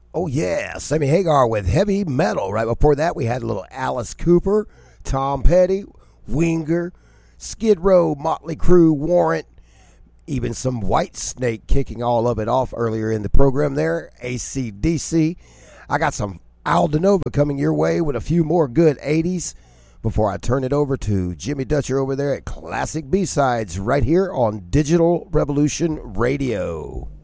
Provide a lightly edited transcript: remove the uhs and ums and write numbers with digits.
Oh, yeah, Sammy Hagar with Heavy Metal. Right before that, we had a little Alice Cooper, Tom Petty, Winger, Skid Row, Motley Crue, Warrant, even some White Snake kicking all of it off earlier in the program there, AC/DC. I got some Al DeNova coming your way with a few more good 80s before I turn it over to Jimmy Dutcher over there at Classic B-Sides right here on Digital Revolution Radio.